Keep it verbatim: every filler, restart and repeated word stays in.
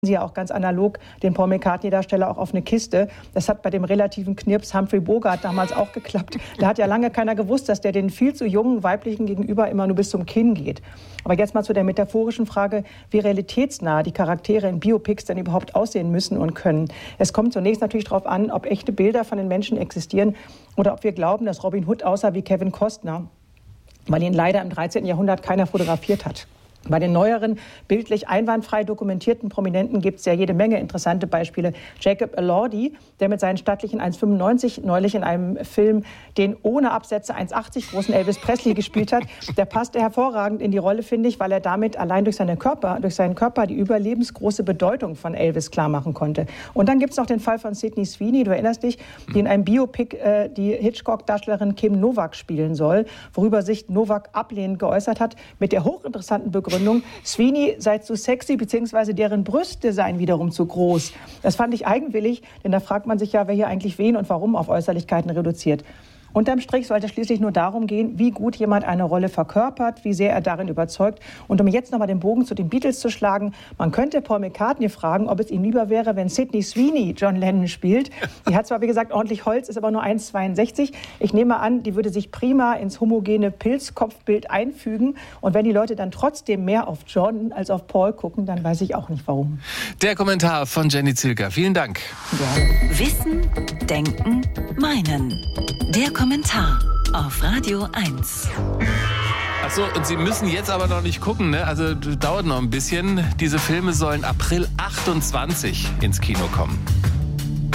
Sie ja auch ganz analog den Paul McCartney-Darsteller auch auf eine Kiste. Das hat bei dem relativen Knirps Humphrey Bogart damals auch geklappt. Da hat ja lange keiner gewusst, dass der den viel zu jungen weiblichen Gegenüber immer nur bis zum Kinn geht. Aber jetzt mal zu der metaphorischen Frage, wie realitätsnah die Charaktere in Biopics denn überhaupt aussehen müssen und können. Es kommt zunächst natürlich darauf an, ob echte Bilder von den Menschen existieren oder ob wir glauben, dass Robin Hood aussah wie Kevin Costner, weil ihn leider im dreizehnten Jahrhundert keiner fotografiert hat. Bei den neueren, bildlich einwandfrei dokumentierten Prominenten gibt es ja jede Menge interessante Beispiele. Jacob Elordi, der mit seinen stattlichen eins Komma fünfundneunzig neulich in einem Film den ohne Absätze eins Komma achtzig großen Elvis Presley gespielt hat, der passte hervorragend in die Rolle, finde ich, weil er damit allein durch, seine Körper, durch seinen Körper die überlebensgroße Bedeutung von Elvis klarmachen konnte. Und dann gibt es noch den Fall von Sydney Sweeney, du erinnerst dich, die in einem Biopic äh, die Hitchcock-Darstellerin Kim Novak spielen soll, worüber sich Novak ablehnend geäußert hat, mit der hochinteressanten Begründung, Sweeney sei zu sexy, beziehungsweise deren Brüste seien wiederum zu groß. Das fand ich eigenwillig, denn da fragt man sich ja, wer hier eigentlich wen und warum auf Äußerlichkeiten reduziert. Unterm Strich sollte es schließlich nur darum gehen, wie gut jemand eine Rolle verkörpert, wie sehr er darin überzeugt. Und um jetzt nochmal den Bogen zu den Beatles zu schlagen, man könnte Paul McCartney fragen, ob es ihm lieber wäre, wenn Sydney Sweeney John Lennon spielt. Die hat zwar, wie gesagt, ordentlich Holz, ist aber nur eins Komma zweiundsechzig. Ich nehme an, die würde sich prima ins homogene Pilzkopfbild einfügen. Und wenn die Leute dann trotzdem mehr auf John als auf Paul gucken, dann weiß ich auch nicht, warum. Der Kommentar von Jenny Zilker. Vielen Dank. Ja. Wissen, Denken, Meinen. Der Kommentar auf Radio eins. Achso, und Sie müssen jetzt aber noch nicht gucken, ne? Also dauert noch ein bisschen. Diese Filme sollen April achtundzwanzig ins Kino kommen.